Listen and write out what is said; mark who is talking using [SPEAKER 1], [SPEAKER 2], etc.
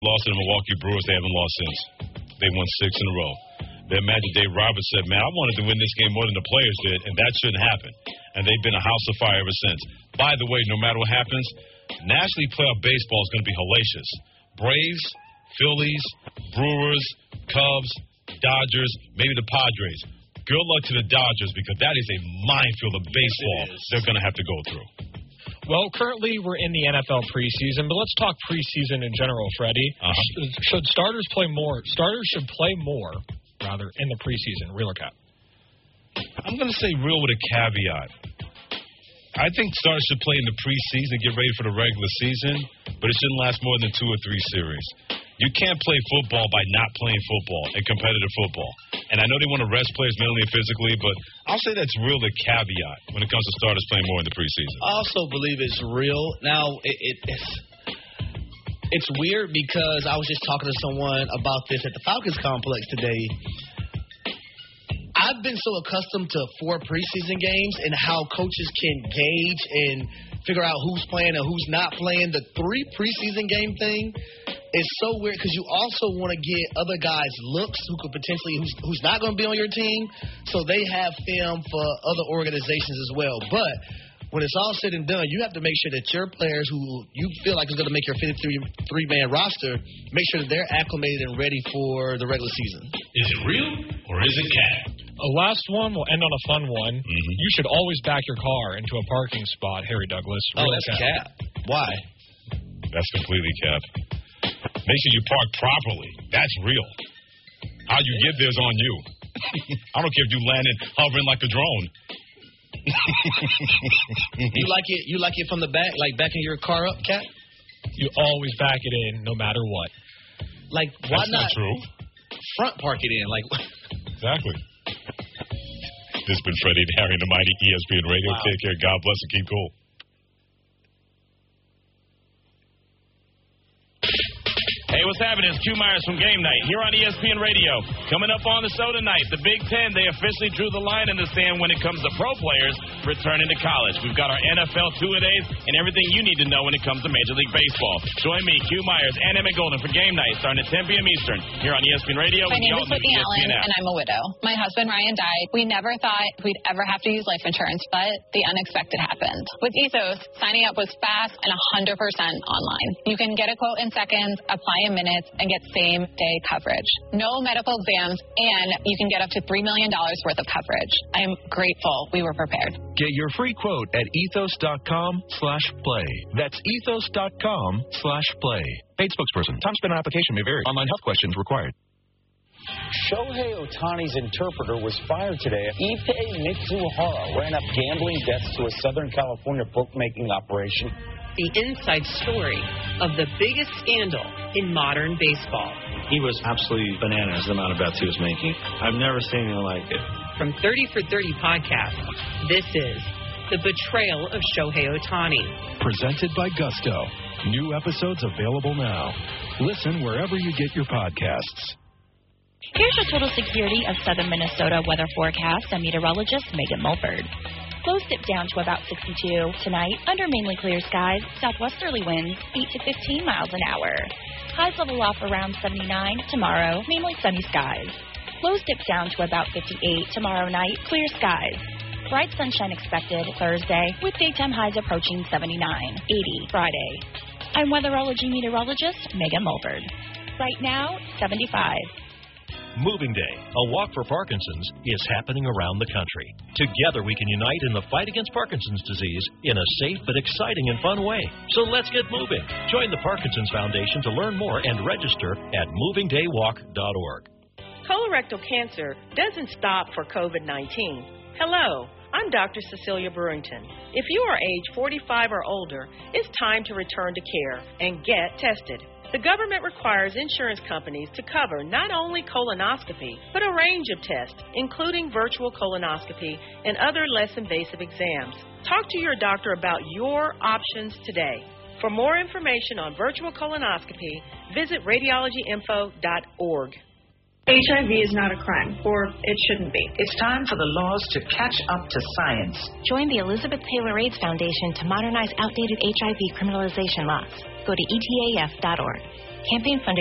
[SPEAKER 1] lost to the Milwaukee Brewers. They haven't lost since. They won 6 in a row. Their manager, Dave Roberts, said, man, I wanted to win this game more than the players did, and that shouldn't happen. And they've been a house of fire ever since. By the way, no matter what happens, National League playoff baseball is going to be hellacious. Braves, Phillies, Brewers, Cubs, Dodgers, maybe the Padres. Good luck to the Dodgers because that is a minefield of baseball they're going to have to go through.
[SPEAKER 2] Well, currently we're in the NFL preseason, but let's talk preseason in general, Freddie. Should starters play more? Starters should play more, rather, in the preseason. Real or cap?
[SPEAKER 1] I'm going to say real with a caveat. I think starters should play in the preseason, get ready for the regular season, but it shouldn't last more than 2 or 3 series. You can't play football by not playing football in competitive football. And I know they want to rest players mentally and physically, but I'll say that's real the caveat when it comes to starters playing more in the preseason.
[SPEAKER 3] I also believe it's real. Now, it's weird because I was just talking to someone about this at the Falcons complex today. I've been so accustomed to 4 preseason games and how coaches can gauge and figure out who's playing and who's not playing. The 3 preseason game thing is so weird because you also want to get other guys looks who could potentially who's not going to be on your team, so they have film for other organizations as well. But when it's all said and done, you have to make sure that your players who you feel like is going to make your 53-man roster, make sure that they're acclimated and ready for the regular season.
[SPEAKER 1] Is it real or is it cap?
[SPEAKER 2] Last one will end on a fun one. Mm-hmm. You should always back your car into a parking spot, Harry Douglas.
[SPEAKER 3] Real that's cap. Why?
[SPEAKER 1] That's completely cap. Make sure you park properly. That's real. How you get there is on you. I don't care if you landed hovering like a drone.
[SPEAKER 3] You like it from the back, like backing your car up, Cap?
[SPEAKER 2] You always back it in, no matter what.
[SPEAKER 3] Like, why
[SPEAKER 1] That's not true.
[SPEAKER 3] Front park it in? Like,
[SPEAKER 1] exactly. This has been Freddie and Harry and the Mighty ESPN Radio. Wow. Take care. God bless and keep cool.
[SPEAKER 4] Hey, what's happening? It's Q Myers from Game Night here on ESPN Radio. Coming up on the show tonight, the Big Ten, they officially drew the line in the sand when it comes to pro players returning to college. We've got our NFL two-a-days and everything you need to know when it comes to Major League Baseball. Join me, Q Myers, and Emmett Golden for Game Night starting at 10 p.m. Eastern here on ESPN Radio.
[SPEAKER 5] My name is Whitney Allen, and I'm a widow. My husband, Ryan, died. We never thought we'd ever have to use life insurance, but the unexpected happened. With Ethos, signing up was fast and 100% online. You can get a quote in seconds, apply in minutes, and get same-day coverage. No medical exams, and you can get up to $3 million worth of coverage. I'm grateful we were prepared.
[SPEAKER 6] Get your free quote at ethos.com/play. That's ethos.com/play. Paid spokesperson. Time spent on application may vary. Online health questions required.
[SPEAKER 7] Shohei Ohtani's interpreter was fired today. Issei Mitsuhara ran up gambling debts to a Southern California bookmaking operation.
[SPEAKER 8] The inside story of the biggest scandal in modern baseball.
[SPEAKER 9] He was absolutely bananas, the amount of bets he was making. I've never seen anything like it.
[SPEAKER 8] From 30 for 30 podcast, this is The Betrayal of Shohei Ohtani.
[SPEAKER 6] Presented by Gusto. New episodes available now. Listen wherever you get your podcasts.
[SPEAKER 10] Here's your total security of southern Minnesota weather forecast. I'm meteorologist Megan Mulford. Lows dip down to about 62 tonight under mainly clear skies. Southwesterly winds 8 to 15 miles an hour. Highs level off around 79 tomorrow, mainly sunny skies. Lows dip down to about 58 tomorrow night, clear skies. Bright sunshine expected Thursday with daytime highs approaching 79, 80 Friday. I'm weatherology meteorologist Megan Mulford. Right now, 75.
[SPEAKER 11] Moving Day, a walk for Parkinson's, is happening around the country. Together we can unite in the fight against Parkinson's disease in a safe but exciting and fun way. So let's get moving. Join the Parkinson's Foundation to learn more and register at movingdaywalk.org.
[SPEAKER 12] Colorectal cancer doesn't stop for COVID-19. Hello, I'm Dr. Cecilia Brewington. If you are age 45 or older, it's time to return to care and get tested. The government requires insurance companies to cover not only colonoscopy, but a range of tests, including virtual colonoscopy and other less invasive exams. Talk to your doctor about your options today. For more information on virtual colonoscopy, visit radiologyinfo.org.
[SPEAKER 13] HIV is not a crime, or it shouldn't be.
[SPEAKER 14] It's time for the laws to catch up to science.
[SPEAKER 15] Join the Elizabeth Taylor AIDS Foundation to modernize outdated HIV criminalization laws. Go to etaf.org. Campaign funded